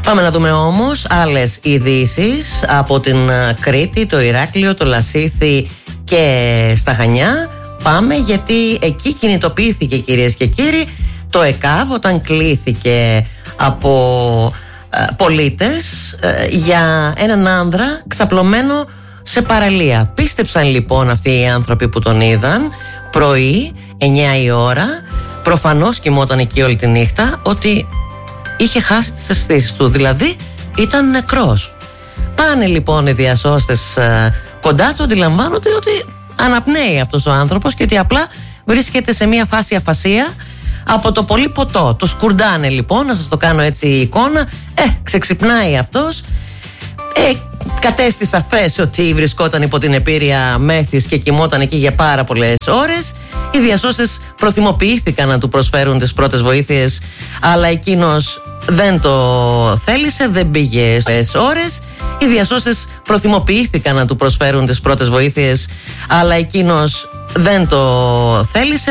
Πάμε να δούμε όμως άλλες ειδήσεις από την Κρήτη, το Ηράκλειο, το Λασίθι και στα Χανιά. Πάμε γιατί εκεί κινητοποιήθηκε, κυρίες και κύριοι, το ΕΚΑΒ όταν κλήθηκε από πολίτες για έναν άνδρα ξαπλωμένο σε παραλία. Πίστεψαν λοιπόν αυτοί οι άνθρωποι που τον είδαν πρωί, 9 η ώρα, προφανώς κοιμόταν εκεί όλη τη νύχτα, ότι είχε χάσει τις αισθήσεις του, δηλαδή ήταν νεκρός. Πάνε λοιπόν οι διασώστες κοντά του, αντιλαμβάνονται ότι αναπνέει αυτός ο άνθρωπος και ότι απλά βρίσκεται σε μια φάση αφασία από το πολύ ποτό. Το σκουρντάνε λοιπόν, να σας το κάνω έτσι εικόνα. Ξεξυπνάει αυτός. Κατέστη σαφές ότι βρισκόταν υπό την επήρεια μέθης και κοιμόταν εκεί για πάρα πολλές ώρες. Οι διασώστες προθυμοποιήθηκαν να του προσφέρουν τις πρώτες βοήθειες, αλλά εκείνος δεν το θέλησε, δεν πήγε στις ώρες. Οι διασώστες προθυμοποιήθηκαν να του προσφέρουν τις πρώτες βοήθειες, αλλά εκείνος δεν το θέλησε.